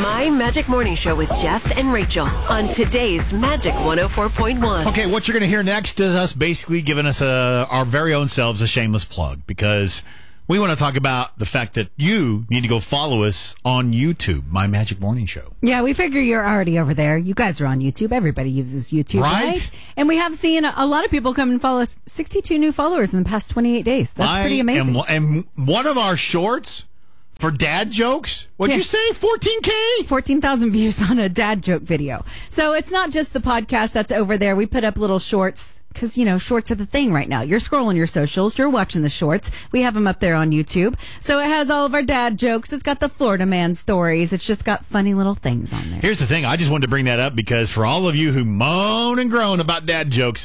My Magic Morning Show with Jeff and Rachel on today's Magic 104.1. Okay, what you're going to hear next is us basically giving us our very own selves a shameless plug, because we want to talk about the fact that you need to go follow us on YouTube, My Magic Morning Show. Yeah, we figure you're already over there. You guys are on YouTube. Everybody uses YouTube, right? And we have seen a lot of people come and follow us. 62 new followers in the past 28 days. That's pretty amazing. And one of our shorts for dad jokes, what'd you say, 14K? 14,000 views on a dad joke video. So it's not just the podcast that's over there. We put up little shorts because, shorts are the thing right now. You're scrolling your socials. You're watching the shorts. We have them up there on YouTube. So it has all of our dad jokes. It's got the Florida man stories. It's just got funny little things on there. Here's the thing. I just wanted to bring that up because for all of you who moan and groan about dad jokes,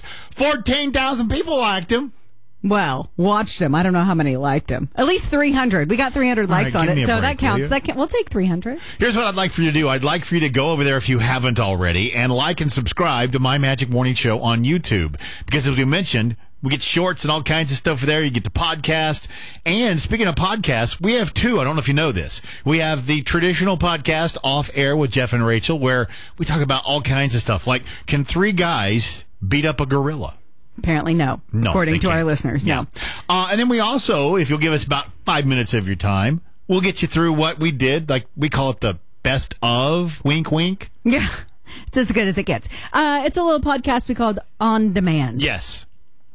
14,000 people liked them. Well, watched him. I don't know how many liked him. At least 300. We got 300 likes on it, so that counts. We'll take 300. Here's what I'd like for you to do. I'd like for you to go over there if you haven't already and like and subscribe to My Magic Morning Show on YouTube. Because as we mentioned, we get shorts and all kinds of stuff there. You get the podcast. And speaking of podcasts, we have two. I don't know if you know this. We have the traditional podcast, Off Air with Jeff and Rachel, where we talk about all kinds of stuff. Like, can three guys beat up a gorilla? Apparently no, according to our listeners, no. And then we also, if you'll give us about 5 minutes of your time, we'll get you through what we did. Like, we call it the best of, wink, wink. Yeah, it's as good as it gets. It's a little podcast we called On Demand. Yes.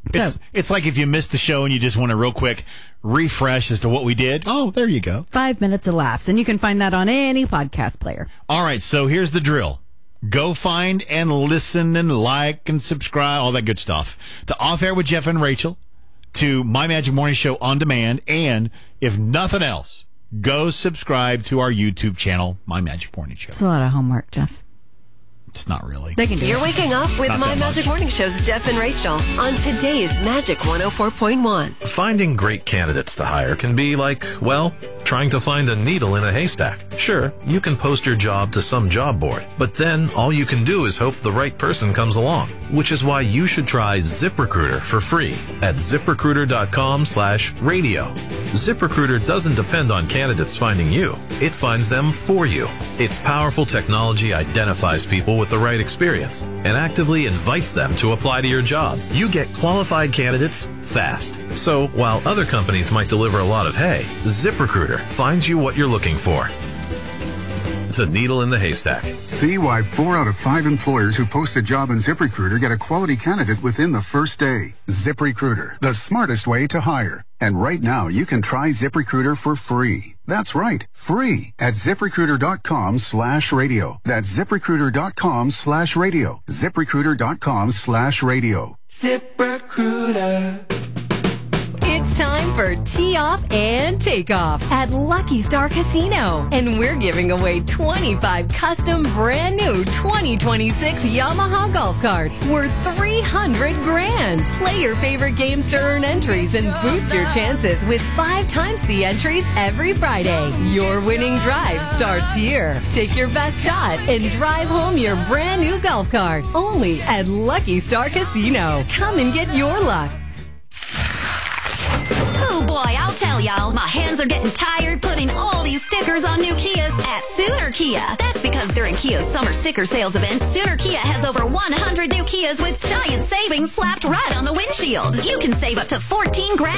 It's like if you missed the show and you just want a real quick refresh as to what we did. Oh, there you go. 5 minutes of laughs, and you can find that on any podcast player. All right, so here's the drill. Go find and listen and like and subscribe, all that good stuff, to Off Air with Jeff and Rachel, to My Magic Morning Show On Demand, and if nothing else, go subscribe to our YouTube channel, My Magic Morning Show. It's a lot of homework, Jeff. It's not really. They can do You're waking up with My Magic Morning Show's Jeff and Rachel on today's Magic 104.1. Finding great candidates to hire can be like, well, trying to find a needle in a haystack. Sure, you can post your job to some job board, but then all you can do is hope the right person comes along, which is why you should try ZipRecruiter for free at ZipRecruiter.com/radio. ZipRecruiter doesn't depend on candidates finding you. It finds them for you. Its powerful technology identifies people with the right experience and actively invites them to apply to your job. You get qualified candidates fast. So while other companies might deliver a lot of hay, ZipRecruiter finds you what you're looking for. The needle in the haystack. See why 4 out of 5 employers who post a job in ZipRecruiter get a quality candidate within the first day. ZipRecruiter, the smartest way to hire. And right now, you can try ZipRecruiter for free. That's right, free at ZipRecruiter.com/radio. That's ZipRecruiter.com/radio. ZipRecruiter.com/radio. ZipRecruiter. It's time for Tee Off and Take Off at Lucky Star Casino. And we're giving away 25 custom brand new 2026 Yamaha golf carts worth $300 grand. Play your favorite games to earn entries and boost your chances with 5 times the entries every Friday. Your winning drive starts here. Take your best shot and drive home your brand new golf cart. Only at Lucky Star Casino. Come and get your luck. Oh boy, I'll tell y'all, my hands are getting tired putting all these stickers on new Kias at Sooner Kia. That's because during Kia's summer sticker sales event, Sooner Kia has over 100 new Kias with giant savings slapped right on the windshield. You can save up to $14 grand